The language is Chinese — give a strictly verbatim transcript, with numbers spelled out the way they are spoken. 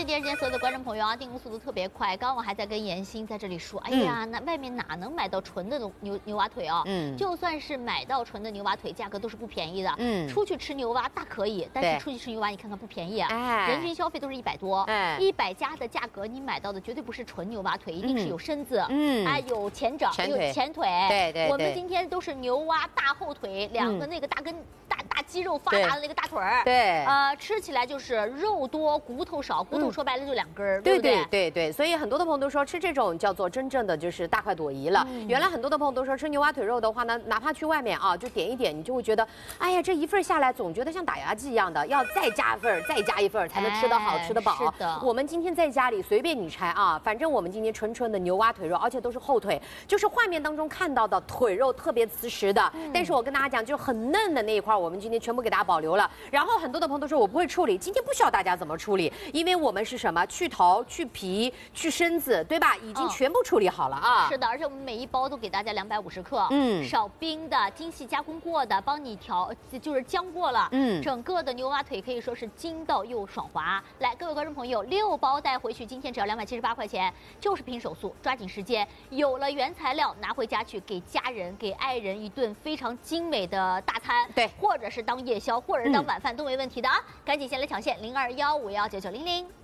谢第二时间所有的观众朋友啊，订购速度特别快。刚刚我还在跟妍欣在这里说，哎呀，那外面哪能买到纯的牛牛蛙腿啊？嗯，就算是买到纯的牛蛙腿，价格都是不便宜的。嗯，出去吃牛蛙大可以，但是出去吃牛蛙你看看不便宜啊，哎，人均消费都是一百多，哎，一百加的价格你买到的绝对不是纯牛蛙腿，一定是有身子，嗯，哎，有前掌，有前腿，对对。我们今天都是牛蛙大后腿，两个那个大根大大肌肉发达的那个大腿儿，对，呃，吃起来就是肉多骨头少，骨头说白了就两根儿，对不对？ 对对对，所以很多的朋友都说吃这种叫做真正的就是大快朵颐了。嗯、原来很多的朋友都说吃牛蛙腿肉的话呢，哪怕去外面啊，就点一点，你就会觉得，哎呀，这一份下来总觉得像打牙祭一样的，要再加一份，再加一份才能吃得好、哎、吃得饱。是的。我们今天在家里随便你拆啊，反正我们今天纯纯的牛蛙腿肉，而且都是后腿，就是画面当中看到的腿肉特别瓷实的。嗯、但是我跟大家讲，就很嫩的那一块，我们今天全部给大家保留了。然后很多的朋友都说我不会处理，今天不需要大家怎么处理，因为我们是什么？去头、去皮、去身子，对吧？已经全部处理好了啊。 嗯、是的，而且我们每一包都给大家两百五十克，嗯，少冰的、精细加工过的，帮你调，就是浆过了，嗯，整个的牛蛙腿可以说是筋道又爽滑。来，各位观众朋友，六包带回去，今天只要两百七十八块钱，就是拼手速，抓紧时间，有了原材料拿回家去，给家人、给爱人一顿非常精美的大餐，对，或者是当夜宵，或者是当晚饭都没问题的啊！赶紧先来抢线零二幺五幺九九零零。